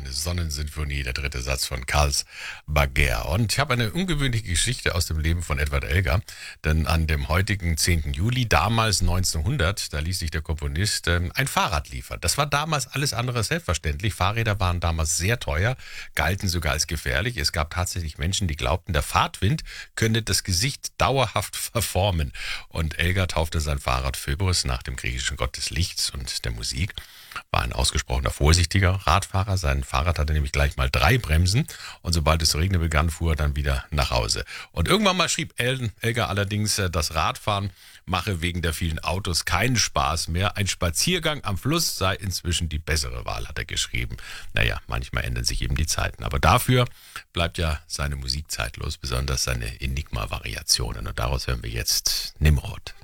eine Sonnensinfonie, der dritte Satz von Carls Baguer. Und ich habe eine ungewöhnliche Geschichte aus dem Leben von Edward Elgar, denn an dem heutigen 10. Juli, damals 1900, da ließ sich der Komponist ein Fahrrad liefern. Das war damals alles andere als selbstverständlich. Fahrräder waren damals sehr teuer, galten sogar als gefährlich. Es gab tatsächlich Menschen, die glaubten, der Fahrtwind könne das Gesicht dauerhaft verformen. Und Elgar taufte sein Fahrrad Phöbus nach dem griechischen Gott des Lichts und der Musik. War ein ausgesprochener vorsichtiger Radfahrer. Sein Fahrrad hatte nämlich gleich mal 3 Bremsen und sobald es zu regnen begann, fuhr er dann wieder nach Hause. Und irgendwann mal schrieb Elgar allerdings, das Radfahren mache wegen der vielen Autos keinen Spaß mehr. Ein Spaziergang am Fluss sei inzwischen die bessere Wahl, hat er geschrieben. Naja, manchmal ändern sich eben die Zeiten. Aber dafür bleibt ja seine Musik zeitlos, besonders seine Enigma-Variationen. Und daraus hören wir jetzt Nimrod.